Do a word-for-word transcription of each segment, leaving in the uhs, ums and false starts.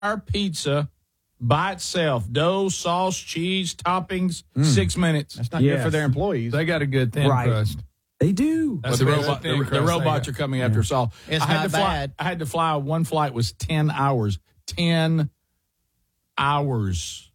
our pizza by itself. Dough, sauce, cheese, toppings, mm. six minutes. That's not yes. good for their employees. They got a good thin right. crust. They do. That's the, robot, the, the robots are coming after us all. It's I had not to fly, bad. I had to fly. One flight was ten hours. ten hours.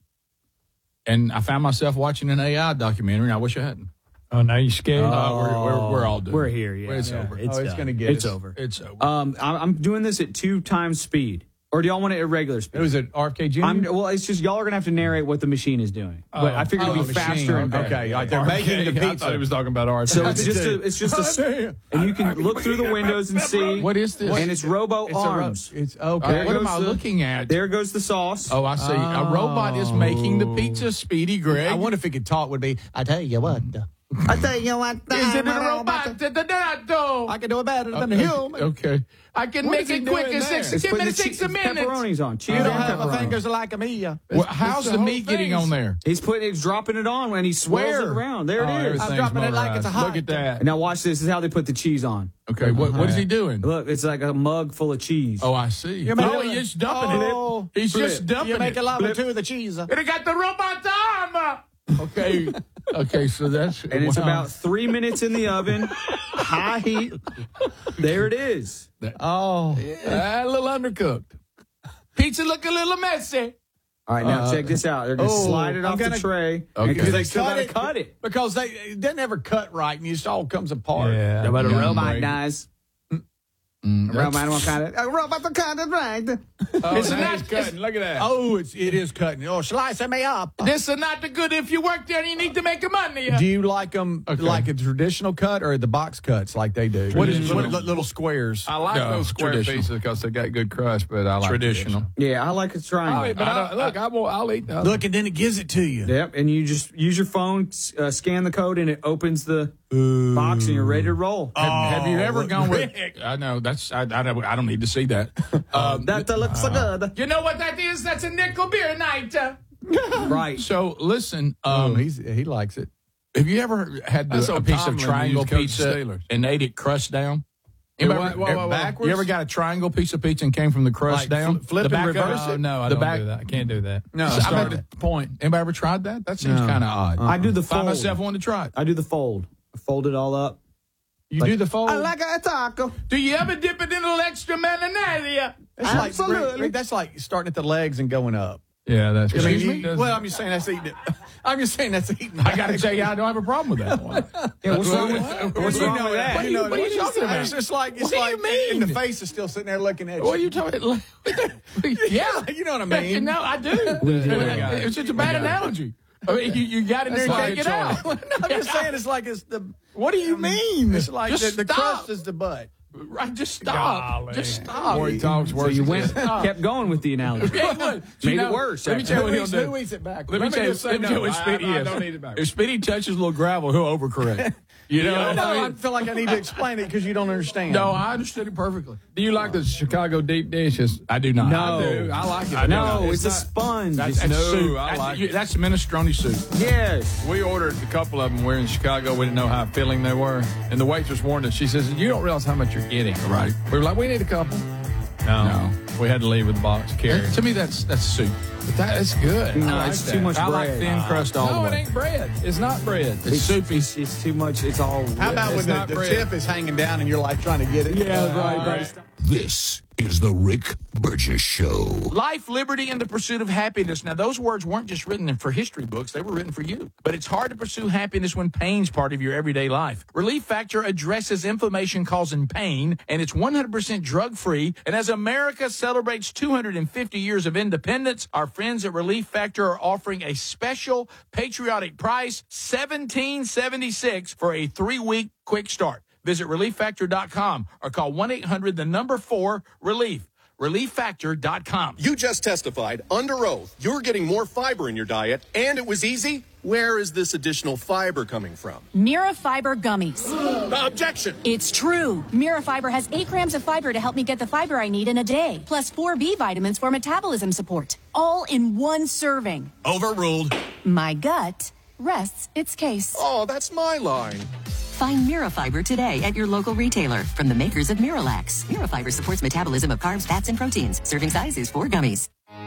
And I found myself watching an A I documentary, and I wish I hadn't. Oh, now you scared? Uh, uh, we're, we're, we're all done. We're here, yeah. It's yeah. over. It's, oh, it's going to get It's us. over. It's over. Um, I'm I'm doing this at two times speed. Or do y'all want it at regular speed? It was at R F K Junior I'm, well, it's just y'all are going to have to narrate what the machine is doing. But I figured oh, it'd be machine. faster and better. Okay, like they're making the I pizza. thought he was talking about ours. So it's just a, it's just a, and you can look through the windows and see. What is this? And it's robo It's arms. A ro- it's All okay. right, what goes am I the- looking at? There goes the sauce. Oh, I see. A robot is making the pizza, Speedy Greg. I wonder if it could talk. Would be. I tell you what. I tell you what. Is it a robot? I can do it better than him. Okay. I can What make is he it quick doing in there? six. It's Give putting me the six che- a minute. pepperonis on. Cheese You don't and have pepperoni. fingers like me. Well, how's the the whole meat getting thing. on there? He's putting, he's dropping it on when he swirls Where? it around. There Oh, it is. everything's I'm dropping it like it's a motorized. hot. Look at that. And now watch this. This is how they put the cheese on. Okay, what what is he doing? Look, it's like a mug full of cheese. Oh, I see. You Oh, make it- he's just dumping Oh, it. He's just dumping You make it. a lava too, the cheese. And it got the robot's arm. Okay, okay, so that's And it's wow. about three minutes in the oven, high heat. There it is. Oh, Ah, a little undercooked. Pizza look a little messy. All right, now Uh, check this out. They're going to oh, slide it I'm off gonna- the tray. Okay. Because they They still cut got to it. cut it. because they it doesn't ever cut right, and it just all comes apart. Yeah. How about a Yeah. robot, guys? Mm, A robot will cut it. A robot will cut it right. Oh, It's now not- he's cutting. Look at that. Oh, it's it is cutting. Oh, slicing me up. This is not the good. If you work there, you need to make money. Do you like them Okay. like a traditional cut or the box cuts like they do? What is- little, what- little squares? I like No, those square traditional. pieces because they got good crust, but I like Traditional. Yeah, I like a triangle. Oh, but I, look, I will, I'll eat those. Look, and then it gives it to you. Yep, and you just use your phone, uh, scan the code, and it opens the box, and you're ready to roll. Have, have you ever look, gone with? Rick. I know that's. I, I, don't, I don't need to see that. Um, That uh, looks so good. you know what that is? That's a nickel beer night. Right. So listen. Um, Um, he's he likes it. have you ever had the, That's a what piece Tomlin of triangle used, Coach pizza Steelers. and ate it crust down? Yeah, Anybody whoa, ever- whoa, whoa, whoa. backwards? You ever got a triangle piece of pizza and came from the crust Like down? fl- flip the and back of reverse it? Oh, no, I the don't back, do that. I can't do that. No, I start made at the point. Anybody ever tried that? That seems No. kind of odd. I do the Find fold. myself wanting to try it. I do the fold. I fold it all up. You do the fold. I like a taco. do you ever dip it in a little extra mayonnaise? That's Absolutely. like Rick, Rick, that's like starting at the legs and going up. Yeah, that's I mean, Excuse you- me? Doesn't- well, I'm just saying that's eating it. I'm just saying that's eating. I got to tell you, I don't have a problem with that one. Yeah, what's wrong with, What? what's You wrong know with that. that? What are you- what are you talking about? It's just like it's What do like you mean? and the face is still sitting there looking at you. What are you talking about? Yeah, you know what I mean. No, I do. It's just a bad analogy. I mean, you, you got in there and That's can't get like out. No, I'm just saying it's like it's the. What do you mean? It's like just the, the stop. crust is the butt. Right, just stop. Golly. Just stop. Boy, he talks So worse. you than went, this. kept going with the analogy. Yeah, look, you Made know, it worse. Let me tell you what Who he'll eats, do. who eats it back? Let me tell you, just say let me tell you no. what Speedy I- I is. don't eat it backwards. If Speedy touches a little gravel, he'll overcorrect. You know? No, what no, I I mean? feel like I need to explain it because you don't understand. No, I understood it perfectly. Do you like the Chicago deep dishes? I do not. No. I do. I like it. I No, don't. it's, a not- sponge. That's, that's No, soup. I That's, like you, it. that's minestrone soup. Yes. We ordered a couple of them. We're in Chicago. We didn't know how filling they were. And the waitress warned us. She says, you don't realize how much you're getting. Right. We were like, we need a couple. No. No. We had to leave with the box. Carry. To me, that's that's soup. But that is good. No, I like it's that. too much I like bread. thin crust all No, the it way. ain't bread. It's not bread. It's soupy. It's, it's too much. It's all. How about It's when the, not the bread. tip is hanging down and you're like trying to get it? Yeah, right, All right. This is the Rick Burgess Show. Life, liberty, and the pursuit of happiness. Now, those words weren't just written for history books. They were written for you. But it's hard to pursue happiness when pain's part of your everyday life. Relief Factor addresses inflammation causing pain, and it's one hundred percent drug-free. And as America celebrates two hundred fifty years of independence, our friends at Relief Factor are offering a special patriotic price, seventeen seventy-six for a three-week quick start. Visit relief factor dot com or call one eight hundred the number four relief. relief factor dot com. You just testified under oath you're getting more fiber in your diet, and it was easy. Where is this additional fiber coming from? Mira Fiber Gummies. Objection! It's true. Mira Fiber has eight grams of fiber to help me get the fiber I need in a day, plus four B vitamins for metabolism support, all in one serving. Overruled. My gut rests its case. Oh, that's my line. Find Mirafiber today at your local retailer from the makers of Miralax. Mirafiber supports metabolism of carbs, fats, and proteins. Serving size is four gummies.